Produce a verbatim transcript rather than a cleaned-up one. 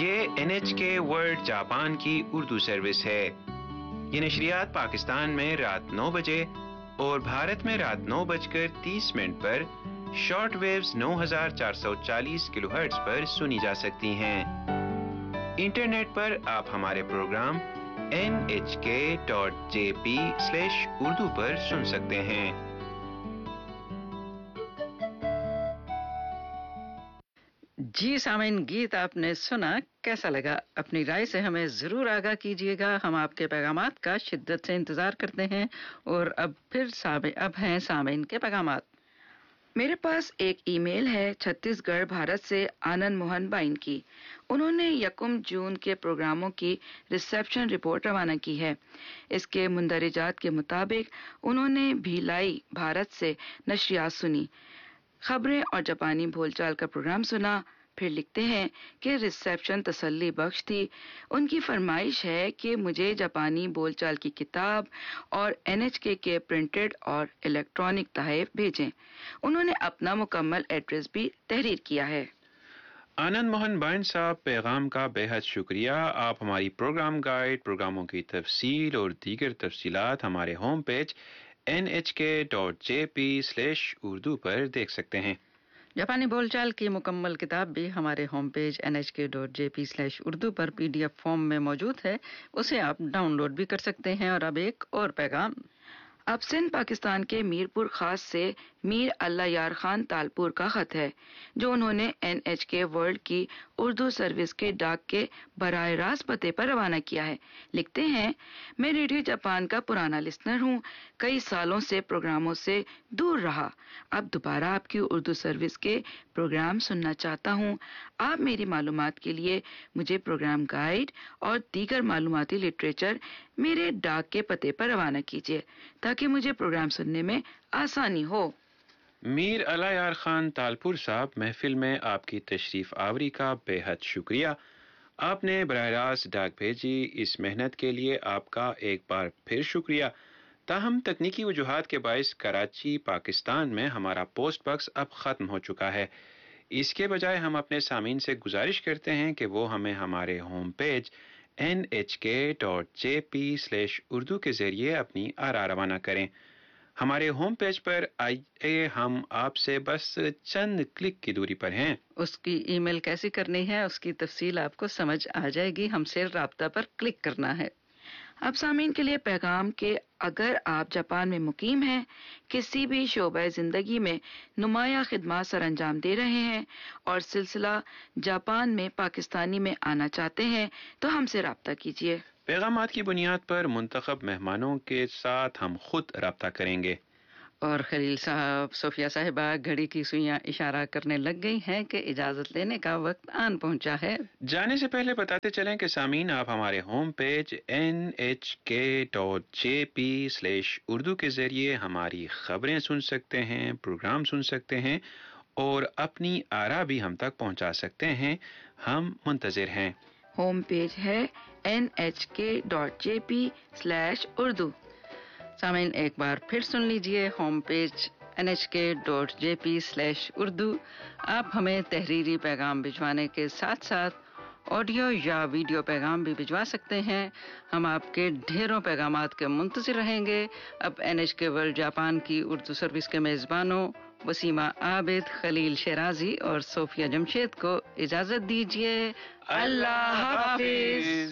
یہ N H کے world Japan کی اردو سروس ہے۔ یہ نشریات پاکستان میں رات نو بجے اور بھارت میں رات نو بج کر تیس منٹ پر شارٹ ویوز نو ہزار چار سو چالیس کلو ہرٹز پر سنی جا سکتی ہیں۔ انٹرنیٹ پر آپ ہمارے پروگرام این ایچ کے dot J P slash Urdu پر سن سکتے ہیں۔ جی سامعین، گیت آپ نے سنا، کیسا لگا؟ اپنی رائے سے ہمیں ضرور آگاہ کیجیے گا، ہم آپ کے پیغامات کا شدت سے انتظار کرتے ہیں۔ اور اب پھر سامع اب ہیں سامعین کے پیغامات۔ میرے پاس ایک ای میل ہے چھتیس گڑھ بھارت سے آنند موہن بائن کی۔ انہوں نے یکم جون کے پروگراموں کی ریسیپشن رپورٹ روانہ کی ہے۔ اس کے مندرجات کے مطابق انہوں نے بھیلائی بھارت سے نشریات سنی، خبریں اور جاپانی بول چال کا پروگرام سنا۔ پھر لکھتے ہیں کہ ریسیپشن تسلی بخش تھی۔ ان کی فرمائش ہے کہ مجھے جاپانی بول چال کی کتاب اور این ایچ کے کے پرنٹڈ اور الیکٹرانک تحائف بھیجیں۔ انہوں نے اپنا مکمل ایڈریس بھی تحریر کیا ہے۔ آنند موہن بائن صاحب، پیغام کا بے حد شکریہ۔ آپ ہماری پروگرام گائیڈ، پروگراموں کی تفصیل اور دیگر تفصیلات ہمارے ہوم پیج این ایچ کے dot J P slash Urdu پر دیکھ سکتے ہیں۔ جاپانی بول چال کی مکمل کتاب بھی ہمارے ہوم پیج این ایچ کے dot J P slash Urdu پر پی ڈی ایف فارم میں موجود ہے، اسے آپ ڈاؤن لوڈ بھی کر سکتے ہیں۔ اور اب ایک اور پیغام۔ اب سندھ پاکستان کے میرپور خاص سے میر اللہ یار خان تالپور کا خط ہے، جو انہوں نے این ایچ کے ورلڈ کی اردو سروس کے ڈاک کے براہ راست پتے پر روانہ کیا ہے۔ لکھتے ہیں، میں ریڈیو جاپان کا پرانا لسنر ہوں، کئی سالوں سے پروگراموں سے دور رہا، اب دوبارہ آپ کی اردو سروس کے پروگرام سننا چاہتا ہوں۔ آپ میری معلومات کے لیے مجھے پروگرام گائیڈ اور دیگر معلوماتی لٹریچر میرے ڈاک کے پتے پر روانہ کیجیے تاکہ مجھے پروگرام سننے میں آسانی ہو۔ میر اللہ یار خان تالپور صاحب، محفل میں آپ کی تشریف آوری کا بے حد شکریہ۔ آپ نے براہ راست ڈاک بھیجی، اس محنت کے لیے آپ کا ایک بار پھر شکریہ۔ تاہم تکنیکی وجوہات کے باعث کراچی پاکستان میں ہمارا پوسٹ باکس اب ختم ہو چکا ہے۔ اس کے بجائے ہم اپنے سامعین سے گزارش کرتے ہیں کہ وہ ہمیں ہمارے ہوم پیج این ایچ کے dot J P slash Urdu کے ذریعے اپنی آراء روانہ کریں۔ ہمارے ہوم پیج پر آئیے، ہم آپ سے بس چند کلک کی دوری پر ہیں۔ اس کی ای میل کیسی کرنی ہے، اس کی تفصیل آپ کو سمجھ آ جائے گی، ہم سے رابطہ پر کلک کرنا ہے۔ اب سامعین کے لیے پیغام کہ اگر آپ جاپان میں مقیم ہیں، کسی بھی شعبہ زندگی میں نمایاں خدمات سر انجام دے رہے ہیں اور سلسلہ جاپان میں پاکستانی میں آنا چاہتے ہیں تو ہم سے رابطہ کیجیے۔ پیغامات کی بنیاد پر منتخب مہمانوں کے ساتھ ہم خود رابطہ کریں گے۔ اور خلیل صاحب، صوفیہ صاحبہ گھڑی کی سوئیاں اشارہ کرنے لگ گئی ہیں کہ اجازت لینے کا وقت آن پہنچا ہے۔ جانے سے پہلے بتاتے چلیں کہ سامعین، آپ ہمارے ہوم پیج این ایچ کے dot J P slash Urdu کے ذریعے ہماری خبریں سن سکتے ہیں، پروگرام سن سکتے ہیں اور اپنی آراء بھی ہم تک پہنچا سکتے ہیں۔ ہم منتظر ہیں۔ ہوم پیج ہے این ایچ کے dot J P slash Urdu. سامعین ایک بار پھر سن لیجئے، ہوم پیج این ایچ کے dot J P slash Urdu. آپ ہمیں تحریری پیغام بھجوانے کے ساتھ ساتھ آڈیو یا ویڈیو پیغام بھی بھجوا سکتے ہیں۔ ہم آپ کے ڈھیروں پیغامات کے منتظر رہیں گے۔ اب این ایچ کے ورلڈ جاپان کی اردو سروس کے میزبانوں وسیمہ عابد، خلیل شیرازی اور صوفیہ جمشید کو اجازت دیجیے۔ اللہ حافظ۔